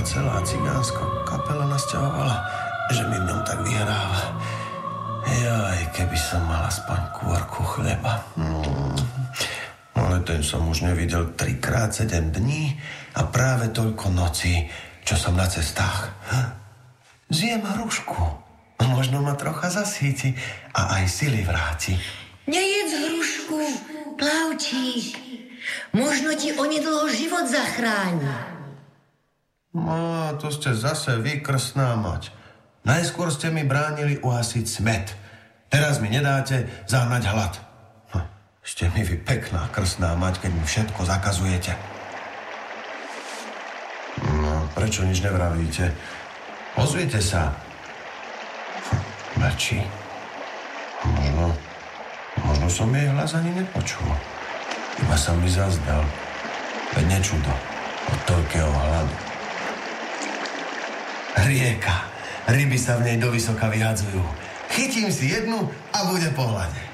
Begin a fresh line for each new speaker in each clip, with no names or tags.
sa celá cigánska kapela nasťahovala, že mi v ňom tak vyhráva. Jaj, keby som mal aspoň kôrku chleba. Ale ten som už nevidel 3x7 dní a práve toľko nocí, čo som na cestách. Zjem hrušku. Možno ma trocha zasíti a aj sily vráti.
Nejedz hrušku, Plavčík. Možno ti onedlho život zachráni.
No, to ste zase vy, krstná mať. Najskôr ste mi bránili uhasiť smet. Teraz mi nedáte zahnať hlad. Ste mi vy pekná krstná mať, keď mi všetko zakazujete. No, prečo nič nevravíte? Ozvite sa. Mlčí. Možno som jej hlas ani nepočul. Iba sa mi zazdal. Veď nečudo od toľkého hladu. Rieka. Ryby sa v nej do vysoka vyhadzujú. Chytím si jednu a bude po hlade.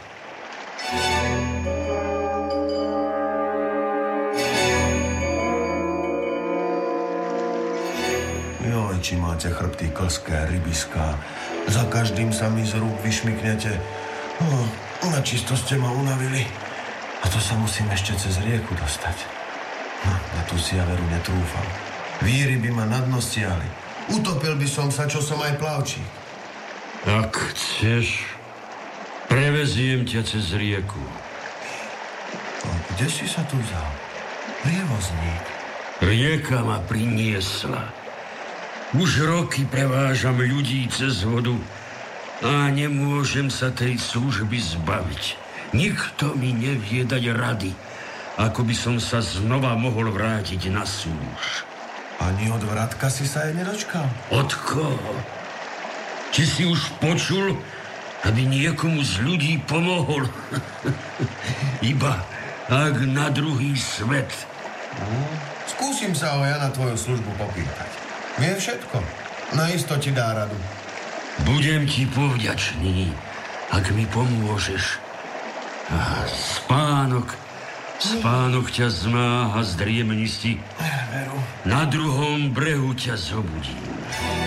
Joj, či máte chrbty klské, rybiská. Za každým sa mi z rúk vyšmyknete. Na čisto ste ma unavili. A to sa musím ešte cez rieku dostať. Na tú si ja veru netrúfam. Víry by ma na dno stiahli. Utopil by som sa, čo som aj Plavčík.
Ak chceš, preveziem ťa cez rieku.
A kde si sa tu vzal? Prievozník.
Rieka ma priniesla. Už roky prevážam ľudí cez vodu a nemôžem sa tej služby zbaviť. Nikto mi nevie dať rady, ako by som sa znova mohol vrátiť na súž.
Ani od Vratka si sa aj nedočkal?
Od koho? Či si už počul, aby niekomu z ľudí pomohol? Iba ak na druhý svet.
Skúsim sa ho ja na tvoju službu popýtať. Vie všetko. Naisto ti dá radu.
Budem ti povďačný, ak mi pomôžeš. Spánok ťa zmáha, zdriemni si.
Veru.
Na druhom brehu ťa zobudím.